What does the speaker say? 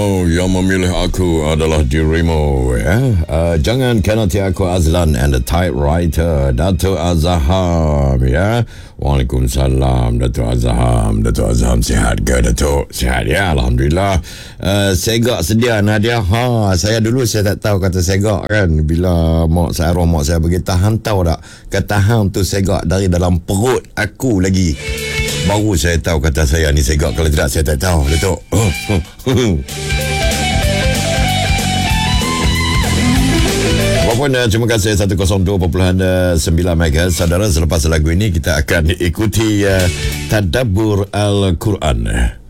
Oh, yang memilih aku adalah dirimu, ya. Jangan kenati aku Azlan and the typewriter, Dato' Azham, ya. Waalaikumsalam, Dato' Azham. Dato' Azham sihat ke, Dato'? Sihat, ya. Alhamdulillah. Segak sedia, Nadia. Saya dulu saya tak tahu kata segak kan. Bila arwah mak saya bagi tahan, tahu tak? Kata ham tu segak dari dalam perut aku lagi. Baru saya tahu kata saya ni segak. Kalau tidak saya tak tahu, Datuk. Walaupun terima kasih 102.9 MHz. Saudara, selepas lagu ini kita akan ikuti Tadabbur Al-Quran.